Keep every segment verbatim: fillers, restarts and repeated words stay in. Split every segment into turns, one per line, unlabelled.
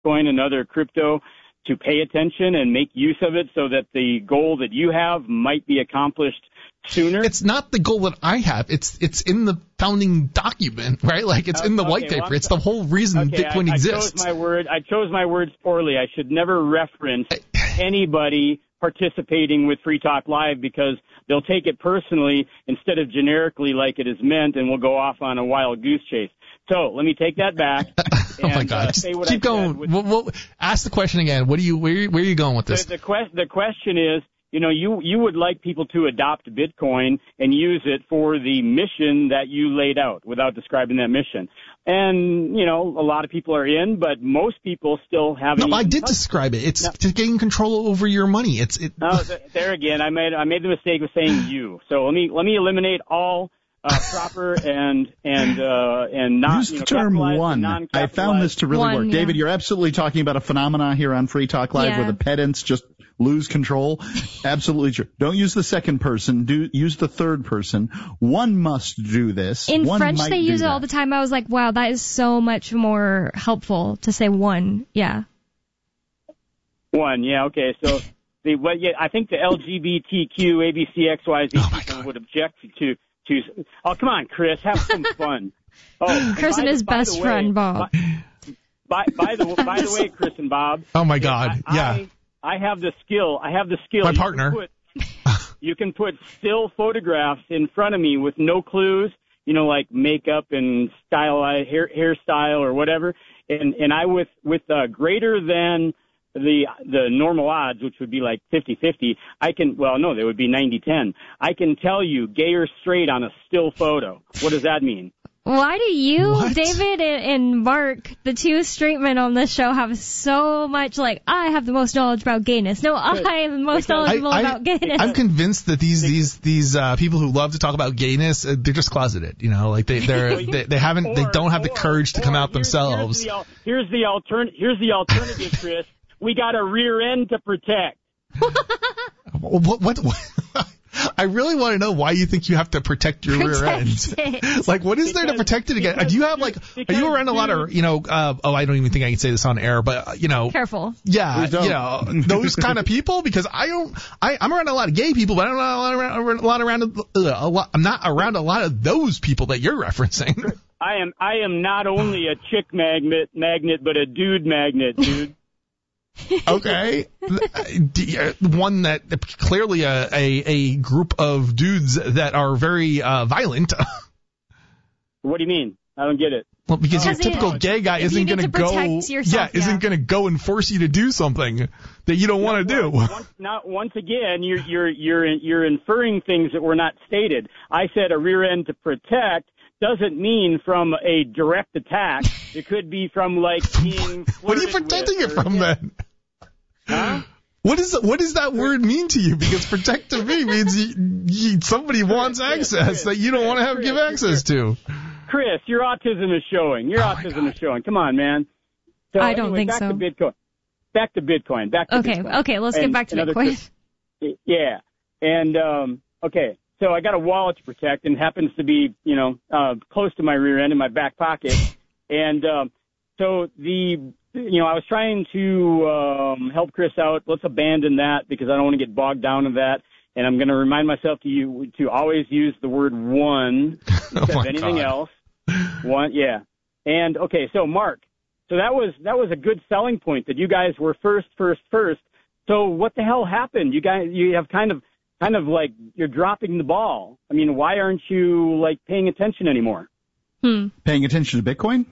Bitcoin and other crypto to pay attention and make use of it so that the goal that you have might be accomplished sooner?
It's not the goal that I have. It's it's in the founding document, right? Like it's in the
okay,
white paper.
well,
it's the whole reason
okay,
Bitcoin
I, I
exists.
Chose my word, I chose my words poorly. I should never reference anybody participating with Free Talk Live because they'll take it personally instead of generically like it is meant, and we'll go off on a wild goose chase. So let me take that back.
Oh
and,
my God!
Uh,
Just
say what
keep
I
going.
With,
we'll, we'll, ask the question again. What do you? Where, where are you going with this?
The, the, quest, the question is, you know, you you would like people to adopt Bitcoin and use it for the mission that you laid out without describing that mission. And, you know, a lot of people are in, but most people still haven't.
No, I did
touched.
describe it. It's
no.
to gain control over your money. It's it.
No, there again, I made I made the mistake of saying you. So let me let me eliminate all uh, proper and and uh, and not.
Use
you know,
the term one. I found this to really
one,
work.
yeah.
David, you're absolutely talking about a phenomenon here on Free Talk Live
yeah.
where the pedants just lose control. Absolutely true. Don't use the second person. Do use the third person. One must do this.
In
one
French,
might
they
do
use it
that.
all the time. I was like, wow, that is so much more helpful to say one. Yeah.
One, yeah, okay. So the what? Yeah, I think the L G B T Q, A B C, X Y Z
Oh my
people
God.
would object to to. Oh, come on, Chris, have some fun. Oh,
Chris and
by
his
the- by
best
the way,
friend, Bob.
By, by the by the way, Chris and Bob.
Oh my God!
I,
Yeah.
I, I have the skill. I have the skill.
My
You can
partner.
put- You can put still photographs in front of me with no clues, you know, like makeup and style, hair hairstyle or whatever, and and I with with uh, greater than the the normal odds, which would be like fifty-fifty, I can, well, no, they would be ninety ten. I can tell you gay or straight on a still photo. What does that mean?
Why do you,
What?
David and, and Mark, the two straight men on this show, have so much, like, I have the most knowledge about gayness. No, I am the most
Because-
knowledgeable
I,
about gayness.
I'm convinced that these these these uh, people who love to talk about gayness, uh, they're just closeted. You know, like they they're they, they haven't they
Or-
don't have the
or-
courage to come
or
out
here's-
themselves.
Here's the, al- here's the altern- Here's the alternative, Chris. We got a rear end to protect.
What, what, what I really want to know why you think you have to protect your rear
Protect
end.
it.
Like, what is there to
Because-
protect it against?
because-
Do you have like? Are
because
you around a lot
you-
of you know? Uh, oh, I don't even think I can say this on air, but uh, you know.
Careful.
Yeah,
Please don't.
you know, those kind of people, because I don't, I, I'm around a lot of gay people, but I'm not a lot around, a lot around, uh, a lot, I'm not around a lot of those people that you're referencing.
I am I am not only a chick magnet magnet, but a dude magnet, dude.
Okay. D- uh, One that clearly a, a, a group of dudes that are very uh, violent.
What do you mean? I don't get it.
Well, because your
Because you-
typical gay guy
if you
isn't
need
going
to
go,
protect yourself,
yeah, isn't
yeah.
going to go and force you to do something that you don't want to do.
Once, now, once again, you're you're you're you're inferring things that were not stated. I said a rear end to protect doesn't mean from a direct attack. It could be from like being.
What are you
flirted
protecting
with
it
or-
from then?
Huh?
What is what does that word mean to you? Because protect to me means you, you, somebody wants access that you don't want to have give access to.
Chris, your autism is showing. Your
Oh my
autism
God.
is showing. Come on, man. So
I don't
anyway,
think
back
so.
To Bitcoin. Back to Bitcoin. Back to
Okay,
Bitcoin.
okay, let's get
And
back to
another
Bitcoin.
Chris- Yeah. And, um, okay, so I got a wallet to protect and happens to be, you know, uh, close to my rear end in my back pocket. And, um, so the, you know, I was trying to, um, help Chris out. Let's abandon that because I don't want to get bogged down in that. And I'm going to remind myself to you to always use the word one instead
Oh my
of anything
God.
else. One, yeah. And, okay, so Mark, so that was, that was a good selling point that you guys were first, first, first. So what the hell happened? You guys, you have kind of, kind of like you're dropping the ball. I mean, why aren't you like paying attention anymore?
Hmm.
Paying attention to Bitcoin?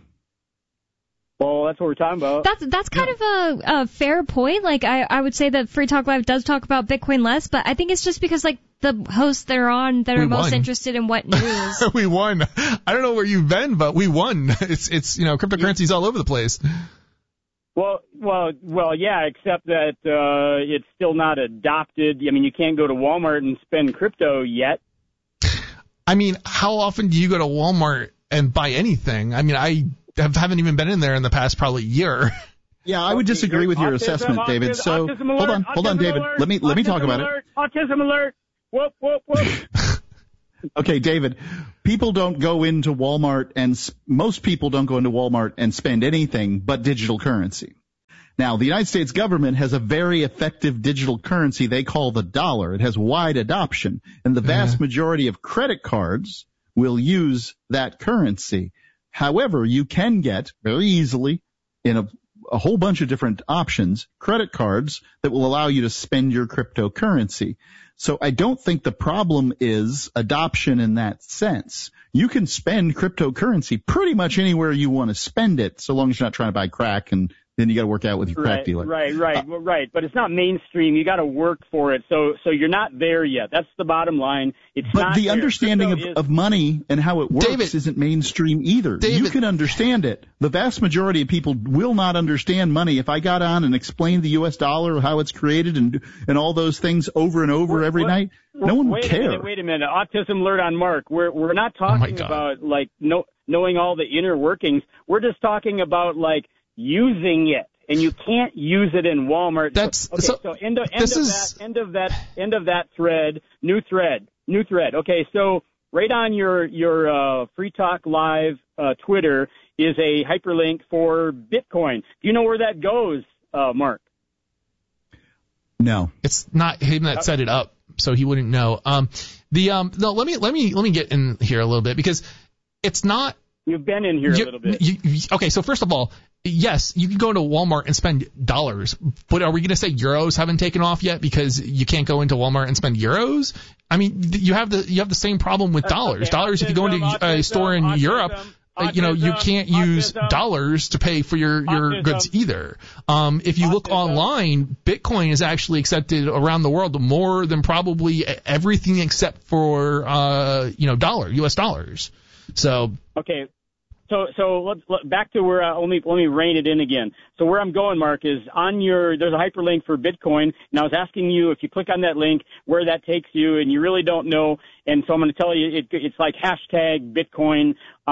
Well, that's what we're talking about.
That's that's kind of a, a fair point. Like I, I would say that Free Talk Live does talk about Bitcoin less, but I think it's just because like the hosts that are on that
We
are most
won.
interested in what news.
We won. I don't know where you've been, but we won. It's it's you know cryptocurrency's all over the place.
Well, well, well, yeah, except that uh, it's still not adopted. I mean, you can't go to Walmart and spend crypto yet.
I mean, how often do you go to Walmart and buy anything? I mean, I have, haven't even been in there in the past probably year.
Yeah, I would
Okay,
disagree with your
autism,
assessment,
autism,
David. So
autism
hold
alert,
on, hold on,
autism
David.
alert,
Let me let me talk
autism
about it.
alert, Autism alert! Whoop, whoop, whoop.
Okay, David, people don't go into Walmart and s- most people don't go into Walmart and spend anything but digital currency. Now, the United States government has a very effective digital currency they call the dollar. It has wide adoption, and the vast mm-hmm. majority of credit cards will use that currency. However, you can get very easily in a, a whole bunch of different options, credit cards that will allow you to spend your cryptocurrency. So I don't think the problem is adoption in that sense. You can spend cryptocurrency pretty much anywhere you want to spend it, so long as you're not trying to buy crack, and then you got to work out with your crack
right,
dealer.
Right, right,
uh,
well, right. But it's not mainstream. You got to work for it. So, so you're not there yet. That's the bottom line. It's
but
not
the
there.
understanding of,
is-
of money and how it works
David,
isn't mainstream either.
David,
you can understand it. The vast majority of people will not understand money. If I got on and explained the U S dollar, how it's created, and and all those things over and over
What-
every
what-
night, no one would
wait
care.
A minute, wait a minute. Autism alert on Mark. We're we're not
Oh my
talking
God.
about like no, knowing all the inner workings. We're just talking about like using it. And you can't use it in Walmart.
That's
so, okay.
so,
So end of end
this
of
is,
that end of that end of that thread. New thread. New thread. Okay. So right on your your uh, Free Talk Live uh, Twitter is a hyperlink for Bitcoin. Do you know where that goes, uh, Mark?
No.
It's not him that set it up, so he wouldn't know. Um, the um, no, let me let me let me get in here a little bit, because it's not.
You've been in here
you,
a little bit.
You, you, okay, so first of all, yes, you can go into Walmart and spend dollars, but are we going to say euros haven't taken off yet because you can't go into Walmart and spend euros? I mean, you have the you have the same problem with dollars.
Okay,
dollars,
autism,
if you go into a
autism,
store in
autism,
Europe. Uh, you know, you
autism,
can't use
autism,
dollars to pay for your, your
autism,
goods either. Um, if you look
autism.
online, Bitcoin is actually accepted around the world more than probably everything except for, uh, you know, dollar, U S dollars. So.
Okay. So, so let's let, back to where, uh, let me, let me rein it in again. So where I'm going, Mark, is on your, there's a hyperlink for Bitcoin, and I was asking you if you click on that link, where that takes you, and you really don't know, and so I'm going to tell you, it, it's like hashtag Bitcoin, uh,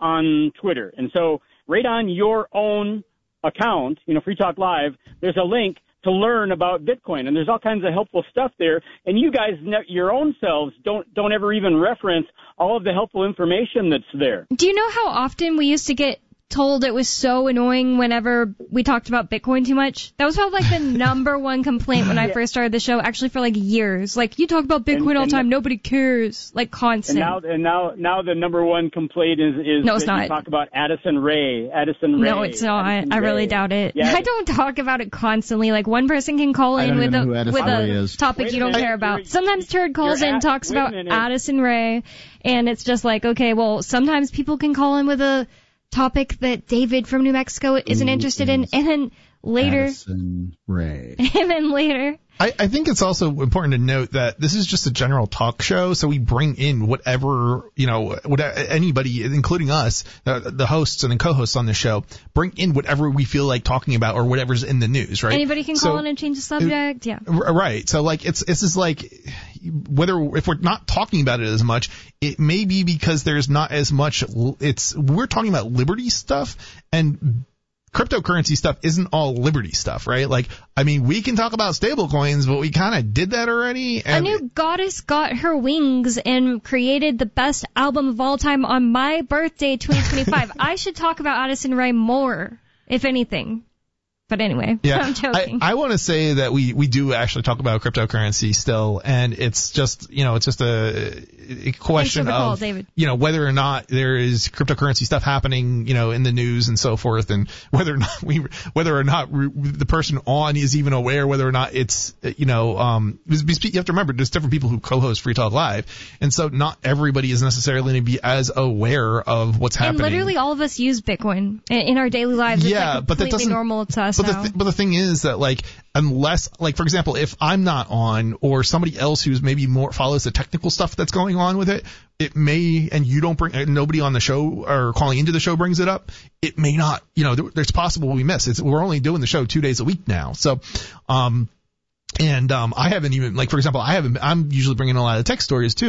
on Twitter. And so right on your own account, you know, Free Talk Live, there's a link to learn about Bitcoin, and there's all kinds of helpful stuff there. And you guys, your own selves, don't don't ever even reference all of the helpful information that's there.
Do you know how often we used to get told it was so annoying whenever we talked about Bitcoin too much? That was probably like the number one complaint when I first started the show, actually for like years. Like, you talk about Bitcoin
and,
all the time,
and,
nobody cares. Like, constant.
And now, and now, now the number one complaint is is
no, it's
that
not.
you talk about Addison Rae. Addison Rae.
No, it's not.
Addison
I really
Rae.
doubt it.
Yeah.
I don't talk about it constantly. Like, one person can call
I
in
don't
with
even
a
know who Addison
with
Rae
a
is.
topic
Wait a
you don't
minute.
care about.
You're-
Sometimes Turd calls
you're
in and
at-
talks
wait a
about
minute.
Addison Rae, and it's just like, okay, well, sometimes people can call in with a topic that David from New Mexico isn't
Who
interested in,
is
and then later,
Addison Rae.
and then later.
I, I think it's also important to note that this is just a general talk show, so we bring in whatever, you know, what anybody, including us, uh, the hosts and the co-hosts on the show, bring in whatever we feel like talking about or whatever's in the news, right?
Anybody can
So-
call in and change the subject, yeah.
R- Right. So like it's this is like whether if we're not talking about it as much, it may be because there's not as much. It's we're talking about liberty stuff, and cryptocurrency stuff isn't all liberty stuff, right? Like, I mean, we can talk about stable coins, but we kind of did that already.
A
And
new goddess got her wings and created the best album of all time on my birthday, twenty twenty-five. I should talk about Addison Rae more, if anything. But anyway,
yeah,
I'm joking.
I, I want to say that we, we do actually talk about cryptocurrency still, and it's just, you know, it's just a, a question
the call,
of,
David.
you know, whether or not there is cryptocurrency stuff happening, you know, in the news and so forth, and whether or not we, whether or not we, the person on is even aware, whether or not it's, you know, um, you have to remember there's different people who co-host Free Talk Live, and so not everybody is necessarily going to be as aware of what's happening.
And literally all of us use Bitcoin in, in our daily lives. It's
Yeah,
like
but that
completely
doesn't-
normal to us
But the,
now.
th- but the thing is that, like, unless, like, for example, if I'm not on, or somebody else who's maybe more follows the technical stuff that's going on with it, it may, and you don't bring, and nobody on the show or calling into the show brings it up, it may not, you know, there, there's possible we miss. It's, we're only doing the show two days a week now. So, um, and, um, I haven't even, like, for example, I haven't, I'm usually bringing a lot of tech stories too.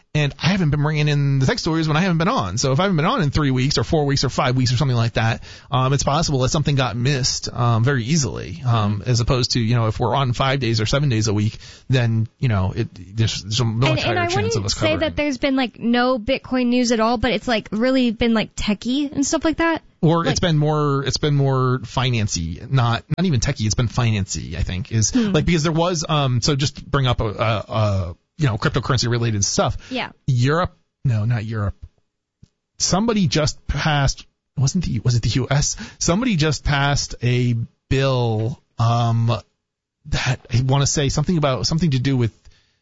and I haven't been bringing in the tech stories when I haven't been on. So if I haven't been on in three weeks or four weeks or five weeks or something like that, um, it's possible that something got missed um, very easily, um, as opposed to, you know, if we're on five days or seven days a week, then, you know, it there's, there's a much
and,
higher
and I
chance of
wouldn't
us
say
covering.
that there's been like no Bitcoin news at all, but it's like really been like techie and stuff like that.
Or
like,
it's been more, it's been more financy, not not even techie. It's been financy, I think, is
hmm.
like because there was um. So just to bring up a, a, a you know cryptocurrency related stuff.
Yeah.
Europe, no, not Europe. Somebody just passed. Wasn't the was it the U S? Somebody just passed a bill um that I want to say something about something to do with.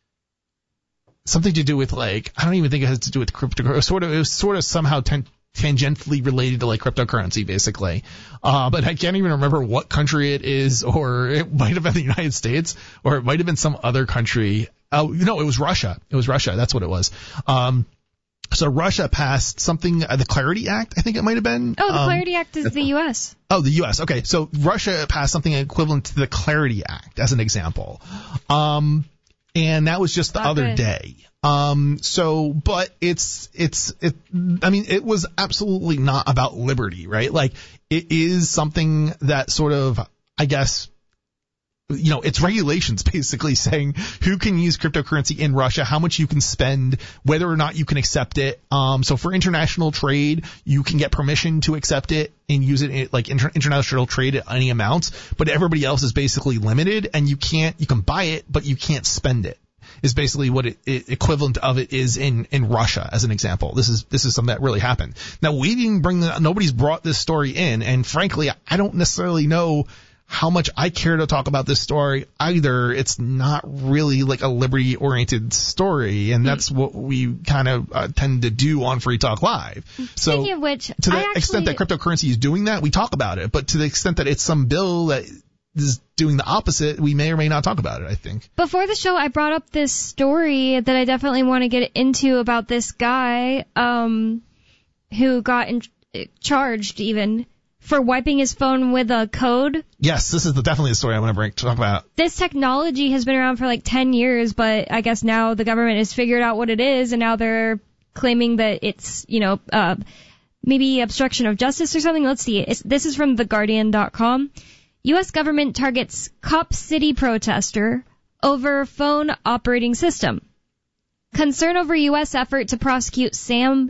Something to do with like I don't even think it has to do with crypto. Sort of, it was sort of somehow ten, tangentially related to like cryptocurrency, basically. Uh, but I can't even remember what country it is, or it might have been the United States, or it might have been some other country. Oh, no, it was Russia. It was Russia. That's what it was. Um, so Russia passed something, uh, the Clarity Act, I think it might have been.
Oh, the
um,
Clarity Act is the U S.
Oh, the U S. Okay, so Russia passed something equivalent to the Clarity Act, as an example. Um, and that was just the
Not
other
good.
day. Um, so, but it's, it's, it, I mean, it was absolutely not about liberty, right? Like, it is something that sort of, I guess, you know, it's regulations basically saying who can use cryptocurrency in Russia, how much you can spend, whether or not you can accept it. Um, so for international trade, you can get permission to accept it and use it in, like inter- international trade at any amounts, but everybody else is basically limited, and you can't, you can buy it, but you can't spend it. Is basically what it, it equivalent of it is in, in Russia, as an example. This is this is something that really happened. Now, we didn't bring the, nobody's brought this story in, and frankly, I don't necessarily know how much I care to talk about this story either. It's not really like a liberty-oriented story, and that's what we kind of uh, tend to do on Free Talk Live. So,
Speaking of which,
to the
I actually,
extent that cryptocurrency is doing that, we talk about it. But to the extent that it's some bill that is doing the opposite, we may or may not talk about it, I think.
Before the show, I brought up this story that I definitely want to get into about this guy um, who got in, charged even for wiping his phone with a code.
Yes, this is the, definitely the story I want to bring to talk about.
This technology has been around for like ten years, but I guess now the government has figured out what it is, and now they're claiming that it's, you know, uh, maybe obstruction of justice or something. Let's see. It's, this is from the guardian dot com. U S government targets Cop City protester over phone operating system. Concern over U S effort to prosecute Sam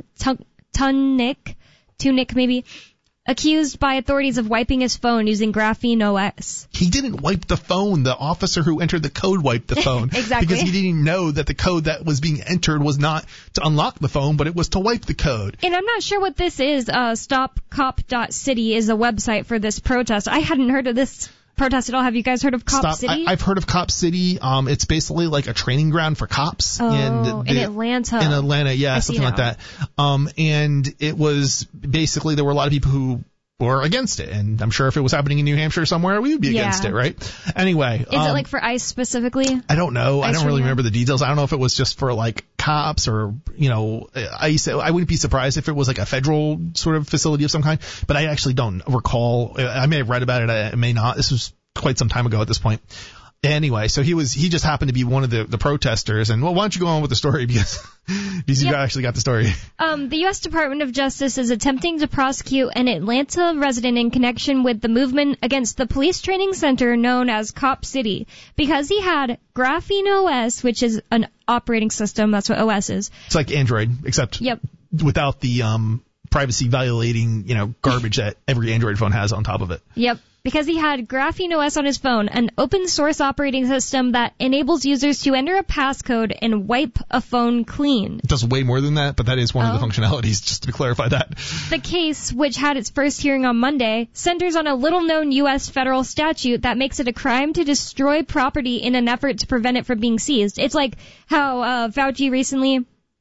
Tunick, Tunick maybe, accused by authorities of wiping his phone using Graphene O S.
He didn't wipe the phone. The officer who entered the code wiped the phone.
Exactly.
Because he didn't know that the code that was being entered was not to unlock the phone, but it was to wipe the code.
And I'm not sure what this is. Uh, stop cop dot city is a website for this protest. I hadn't heard of this protest at all. Have you guys heard of Cop
Stop.
City?
I, I've heard of Cop City. Um, it's basically like a training ground for cops.
Oh,
and
in
the,
Atlanta.
In Atlanta, yeah,
I
something
see
like
now.
that. Um, and it was basically, there were a lot of people who were against it, and I'm sure if it was happening in New Hampshire somewhere, we would be
Yeah.
against it, right? Anyway.
Is
um,
it like for ICE specifically?
I don't know. I
ICE
don't really
training?
remember the details. I don't know if it was just for like cops or, you know, ICE. I wouldn't be surprised if it was like a federal sort of facility of some kind, but I actually don't recall. I may have read about it. I may not. This was quite some time ago at this point. Anyway, so he was, he just happened to be one of the, the protesters. And well, why don't you go on with the story because, because you
Yep.
actually got the story.
Um, the U S Department of Justice is attempting to prosecute an Atlanta resident in connection with the movement against the police training center known as Cop City because he had Graphene O S, which is an operating system. That's what O S is.
It's like Android, except
Yep.
without the, um, privacy violating, you know, garbage that every Android phone has on top of it.
Yep. Because he had Graphene O S on his phone, an open source operating system that enables users to enter a passcode and wipe a phone clean.
It does way more than that, but that is one
Oh.
of the functionalities, just to clarify that.
The case, which had its first hearing on Monday, centers on a little-known U S federal statute that makes it a crime to destroy property in an effort to prevent it from being seized. It's like how uh, Fauci recently,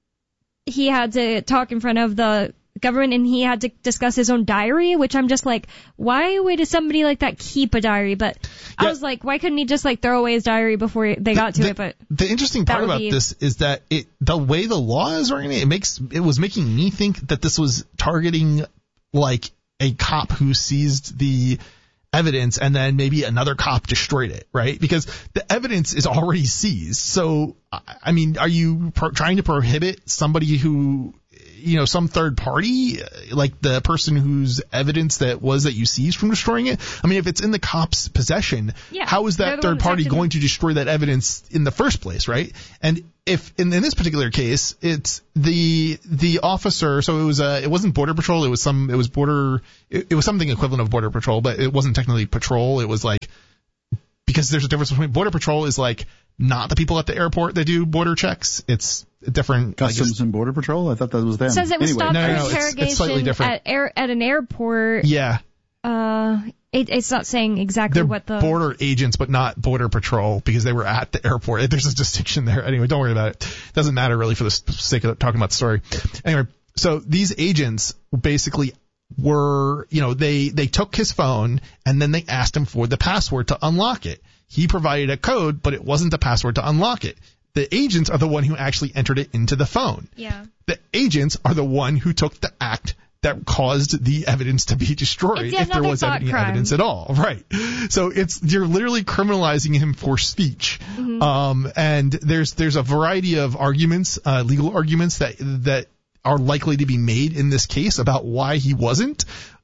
he had to talk in front of the government and he had to discuss his own diary, which I'm just like, why would somebody like that keep a diary? But I
Yeah.
was like, why couldn't he just like throw away his diary before they got to
the,
it? But
the interesting
that
part
would
about
be-
this is that it the way the law is written, it makes it was making me think that this was targeting like a cop who seized the evidence and then maybe another cop destroyed it, right? Because the evidence is already seized. So, I mean, are you pro- trying to prohibit somebody who, you know, some third party, like the person whose evidence that was that you seized from destroying it? I mean, if it's in the cop's possession,
yeah,
how is that third party going to destroy that evidence in the first place, right? And if in, in this particular case, it's the the officer, so it was a, it wasn't Border Patrol, it was some, it was border, it, it was something equivalent of Border Patrol, but it wasn't technically patrol. It was like, because there's a difference between Border Patrol is like not the people at the airport that do border checks. It's a different
Customs and Border Patrol. I thought that was them.
It says it was
anyway,
stopped
no,
for
no, no,
interrogation
it's, it's slightly different.
at air at an airport.
Yeah.
Uh, it, it's not saying exactly
They're
what the
border agents, but not Border Patrol because they were at the airport. There's a distinction there. Anyway, don't worry about it. It doesn't matter really for the sake of talking about the story. Anyway, so these agents basically were, you know, they, they took his phone and then they asked him for the password to unlock it. He provided a code, but it wasn't the password to unlock it. The agents are the one who actually entered it into the phone.
Yeah.
The agents are the one who took the act that caused the evidence to be destroyed, if there was any
crime.
evidence at all. Right. So it's, you're literally criminalizing him for speech. Mm-hmm. Um, and there's, there's a variety of arguments, uh, legal arguments that, that are likely to be made in this case about why he wasn't.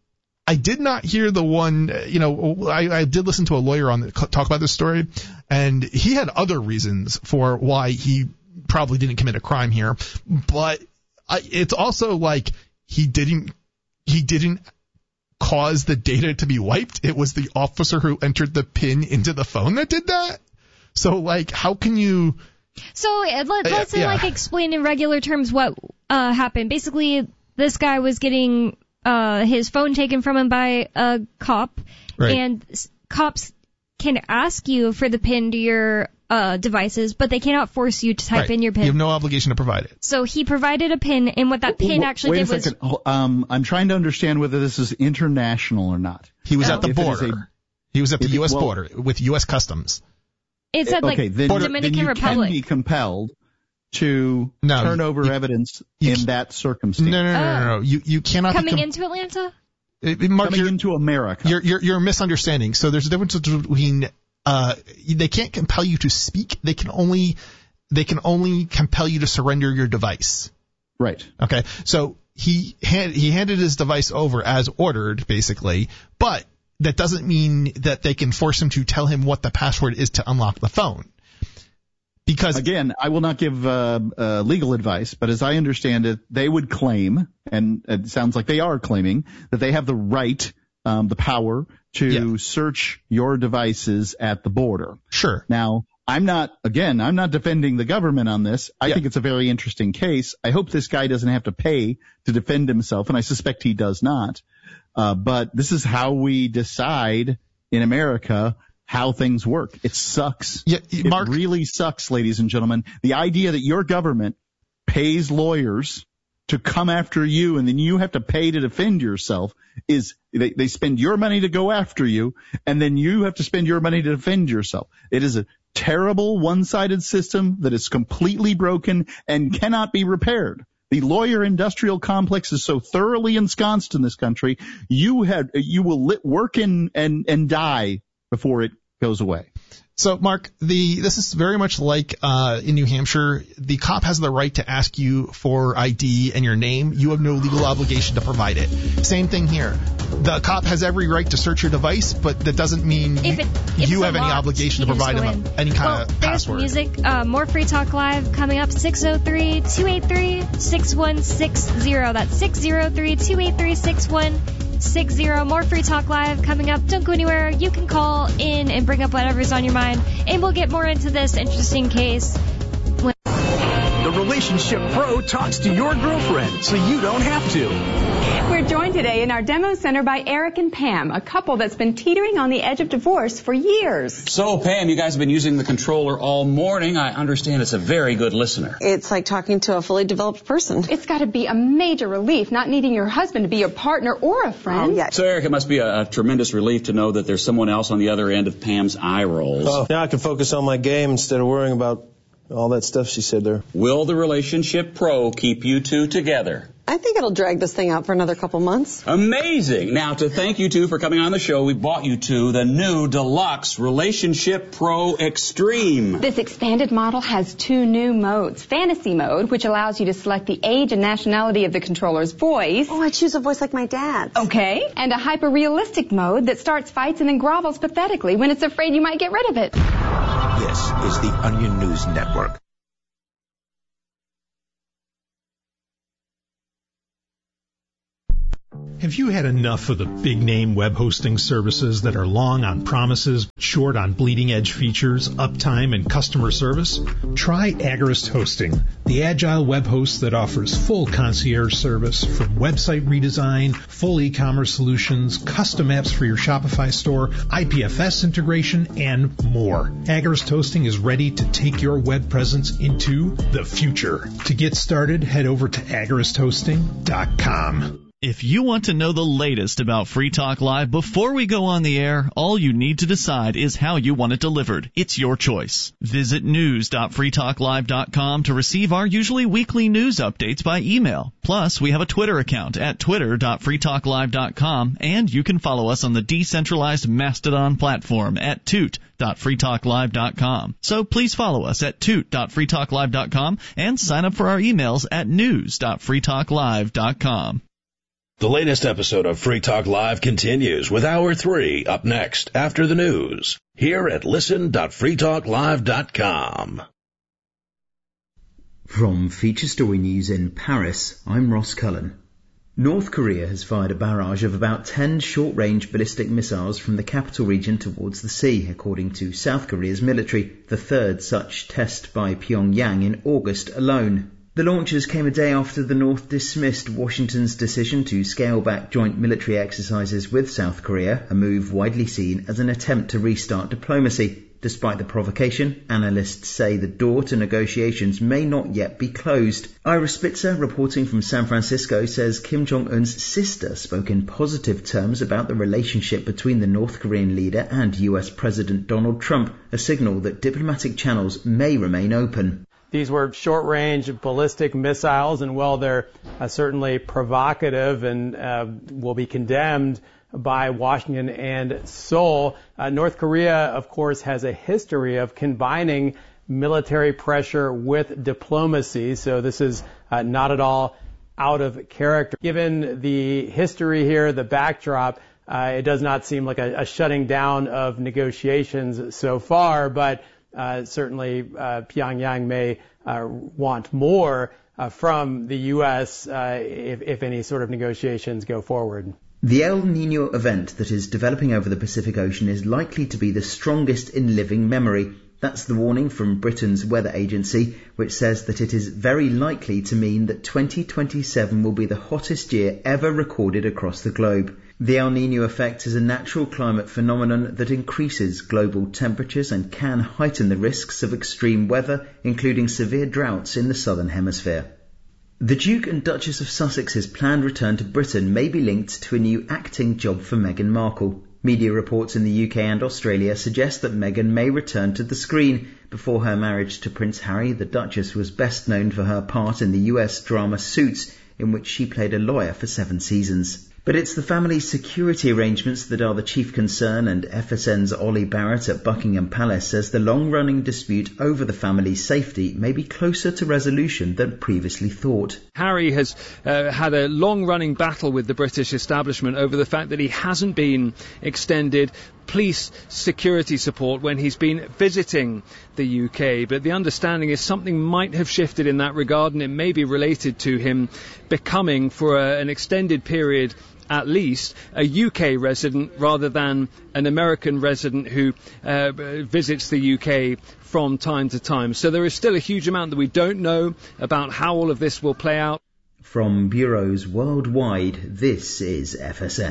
I did not hear the one, you know, I, I did listen to a lawyer on the, talk about this story, and he had other reasons for why he probably didn't commit a crime here. But I, it's also like he didn't, he didn't cause the data to be wiped. It was the officer who entered the PIN into the phone that did that. So, like, how can you...
So let, let's
uh, yeah.
like explain in regular terms what uh, happened. Basically, this guy was getting uh, his phone taken from him by a cop,
right.
and cops can ask you for the PIN to your uh, devices, but they cannot force you to type
right.
in your PIN.
You have no obligation to provide it.
So he provided a PIN, and what that PIN actually
Wait
did
a second.
was...
Um, I'm trying to understand whether this is international or not.
He was
Oh.
at the
If it is
border.
a-
He was at the
if it-
U S
well-
border with U S Customs.
It said, like,
okay, then,
Dominican
then you
Republic.
can be compelled to
No,
turn over
you-
evidence
you
in
c-
that circumstance.
No, no, no, no, no, no. You you cannot
Coming
be com-
into Atlanta?
Uh, Mark,
Coming
you're,
into America.
you're you're you're misunderstanding. So there's a difference between uh they can't compel you to speak. They can only they can only compel you to surrender your device.
Right.
Okay. So he hand, he handed his device over as ordered, basically, but that doesn't mean that they can force him to tell him what the password is to unlock the phone. Because
Again, I will not give uh, uh, legal advice, but as I understand it, they would claim, and it sounds like they are claiming, that they have the right, um, the power to
Yeah.
search your devices at the border.
sure.
Now, I'm not, again, I'm not defending the government on this. I
Yeah.
think it's a very interesting case. I hope this guy doesn't have to pay to defend himself, and I suspect he does not. Uh, but this is how we decide in America how things work. It sucks.
Yeah,
It
Mark,
really sucks, ladies and gentlemen. The idea that your government pays lawyers to come after you and then you have to pay to defend yourself is they, they spend your money to go after you and then you have to spend your money to defend yourself. It is a terrible one-sided system that is completely broken and cannot be repaired. The lawyer industrial complex is so thoroughly ensconced in this country, you had you will lit, work in and and die before it goes away.
So, Mark, the this is very much like uh, in New Hampshire. The cop has the right to ask you for I D and your name. You have no legal obligation to provide it. Same thing here. The cop has every right to search your device, but that doesn't mean
If
you,
it, if
you
it's
have any
unlocked,
obligation to
you can
provide
just
them
go
any
in.
kind
well,
of
there's
password.
music. Uh, more Free Talk Live coming up. six oh three, two eight three, six one six zero. That's six oh three, two eight three, six one six zero. More Free Talk Live coming up. Don't go anywhere. You can call in and bring up whatever's on your mind, and we'll get more into this interesting case. When-
The Relationship Pro talks to your girlfriend so you don't have to.
We're joined today in our demo center by Eric and Pam, a couple that's been teetering on the edge of divorce for years.
So, Pam, you guys have been using the controller all morning. I understand it's a very good listener.
It's like talking to a fully developed person.
It's got to be a major relief not needing your husband to be your partner or a friend.
Oh, yeah.
So, Eric, it must be a, a tremendous relief to know that there's someone else on the other end of Pam's eye rolls.
Oh, now I can focus on my game instead of worrying about all that stuff she said there.
Will the Relationship Pro keep you two together?
I think it'll drag this thing out for another couple months.
Amazing. Now, to thank you two for coming on the show, we bought you two the new Deluxe Relationship Pro Extreme.
This expanded model has two new modes. Fantasy mode, which allows you to select the age and nationality of the controller's voice.
Oh, I choose a voice like my dad's.
Okay. And a hyper-realistic mode that starts fights and then grovels pathetically when it's afraid you might get rid of it.
This is the Onion News Network.
Have you had enough of the big-name web hosting services that are long on promises, short on bleeding-edge features, uptime, and customer service? Try Agorist Hosting, the agile web host that offers full concierge service from website redesign, full e-commerce solutions, custom apps for your Shopify store, I P F S integration, and more. Agorist Hosting is ready to take your web presence into the future. To get started, head over to agorist hosting dot com.
If you want to know the latest about Free Talk Live before we go on the air, all you need to decide is how you want it delivered. It's your choice. Visit news dot free talk live dot com to receive our usually weekly news updates by email. Plus, we have a Twitter account at twitter dot free talk live dot com, and you can follow us on the decentralized Mastodon platform at toot dot free talk live dot com. So please follow us at toot dot free talk live dot com and sign up for our emails at news dot free talk live dot com.
The latest episode of Free Talk Live continues with Hour three up next after the news here at listen dot free talk live dot com.
From Feature Story News in Paris, I'm Ross Cullen. North Korea has fired a barrage of about ten short-range ballistic missiles from the capital region towards the sea, according to South Korea's military, the third such test by Pyongyang in August alone. The launches came a day after the North dismissed Washington's decision to scale back joint military exercises with South Korea, a move widely seen as an attempt to restart diplomacy. Despite the provocation, analysts say the door to negotiations may not yet be closed. Ira Spitzer, reporting from San Francisco, says Kim Jong-un's sister spoke in positive terms about the relationship between the North Korean leader and U S President Donald Trump, a signal that diplomatic channels may remain open.
These were short-range ballistic missiles, and while they're uh, certainly provocative and uh, will be condemned by Washington and Seoul, uh, North Korea, of course, has a history of combining military pressure with diplomacy, so this is uh, not at all out of character. Given the history here, the backdrop, uh, it does not seem like a, a shutting down of negotiations so far, but Uh, certainly, uh, Pyongyang may uh, want more uh, from the U S uh, if, if any sort of negotiations go forward.
The El Nino event that is developing over the Pacific Ocean is likely to be the strongest in living memory. That's the warning from Britain's weather agency, which says that it is very likely to mean that twenty twenty-seven will be the hottest year ever recorded across the globe. The El Nino effect is a natural climate phenomenon that increases global temperatures and can heighten the risks of extreme weather, including severe droughts in the southern hemisphere. The Duke and Duchess of Sussex's planned return to Britain may be linked to a new acting job for Meghan Markle. Media reports in the U K and Australia suggest that Meghan may return to the screen. Before her marriage to Prince Harry, the Duchess was best known for her part in the U S drama Suits, in which she played a lawyer for seven seasons. But it's the family's security arrangements that are the chief concern, and F S N's Ollie Barrett at Buckingham Palace says the long-running dispute over the family's safety may be closer to resolution than previously thought.
Harry has uh, had a long-running battle with the British establishment over the fact that he hasn't been extended police security support when he's been visiting the U K. But the understanding is something might have shifted in that regard, and it may be related to him becoming, for a, an extended period at least, a U K resident rather than an American resident who uh, visits the U K from time to time. So there is still a huge amount that we don't know about how all of this will play out.
From bureaus worldwide, this is F S N.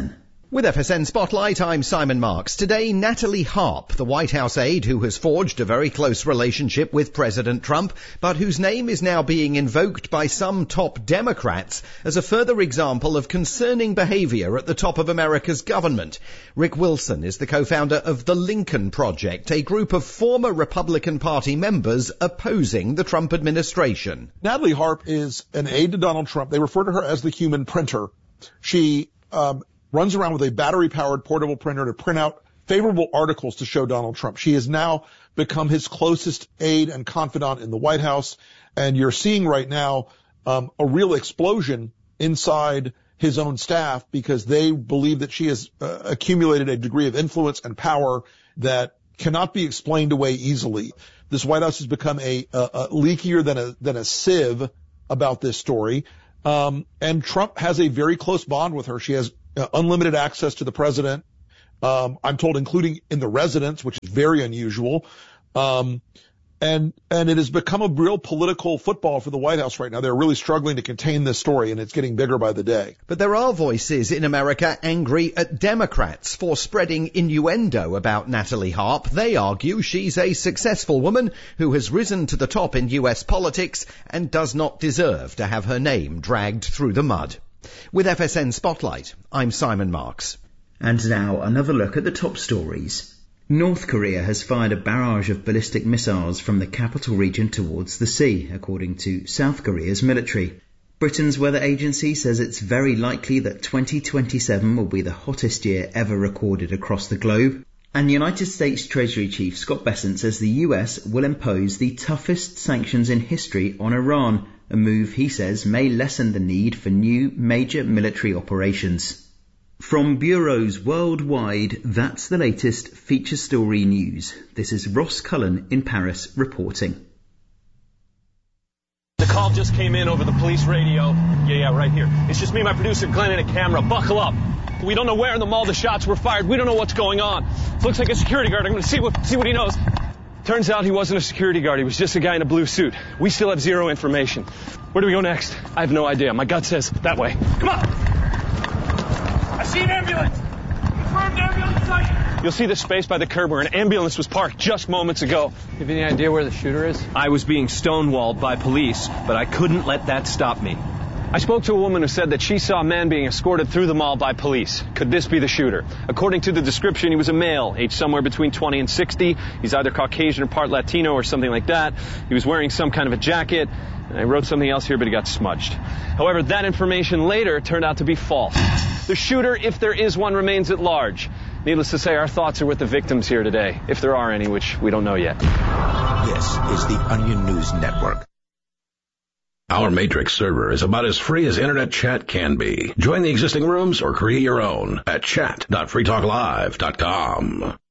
With F S N Spotlight, I'm Simon Marks. Today, Natalie Harp, the White House aide who has forged a very close relationship with President Trump, but whose name is now being invoked by some top Democrats as a further example of concerning behavior at the top of America's government. Rick Wilson is the co-founder of the Lincoln Project, a group of former Republican Party members opposing the Trump administration.
Natalie Harp is an aide to Donald Trump. They refer to her as the human printer. She um, runs around with a battery-powered portable printer to print out favorable articles to show Donald Trump. She has now become his closest aide and confidant in the White House, and you're seeing right now um, a real explosion inside his own staff because they believe that she has uh, accumulated a degree of influence and power that cannot be explained away easily. This White House has become a, a, a leakier than a than a sieve about this story, um, and Trump has a very close bond with her. She has Uh, unlimited access to the president, um, I'm told, including in the residence, which is very unusual. Um, and, and it has become a real political football for the White House right now. They're really struggling to contain this story, and it's getting bigger by the day.
But there are voices in America angry at Democrats for spreading innuendo about Natalie Harp. They argue she's a successful woman who has risen to the top in U S politics and does not deserve to have her name dragged through the mud. With F S N Spotlight, I'm Simon Marks.
And now another look at the top stories. North Korea has fired a barrage of ballistic missiles from the capital region towards the sea, according to South Korea's military. Britain's weather agency says it's very likely that twenty twenty-seven will be the hottest year ever recorded across the globe. And United States Treasury Chief Scott Bessent says the U S will impose the toughest sanctions in history on Iran, a move he says may lessen the need for new major military operations. From bureaus worldwide, that's the latest feature story news. This is Ross Cullen in Paris reporting.
The call just came in over the police radio. Yeah, yeah, right here. It's just me, my producer, Glenn, and a camera. Buckle up. We don't know where in the mall the shots were fired. We don't know what's going on. Looks like a security guard. I'm going to see what see what he knows. Turns out he wasn't a security guard. He was just a guy in a blue suit. We still have zero information. Where do we go next? I have no idea. My gut says that way. Come on! I see an ambulance! Confirmed ambulance sight! You'll see the space by the curb where an ambulance was parked just moments ago.
You have any idea where the shooter is?
I was being stonewalled by police, but I couldn't let that stop me. I spoke to a woman who said that she saw a man being escorted through the mall by police. Could this be the shooter? According to the description, he was a male, aged somewhere between twenty and sixty. He's either Caucasian or part Latino or something like that. He was wearing some kind of a jacket. And I wrote something else here, but he got smudged. However, that information later turned out to be false. The shooter, if there is one, remains at large. Needless to say, our thoughts are with the victims here today, if there are any, which we don't know yet.
This is the Onion News Network.
Our Matrix server is about as free as internet chat can be. Join the existing rooms or create your own at chat dot free talk live dot com.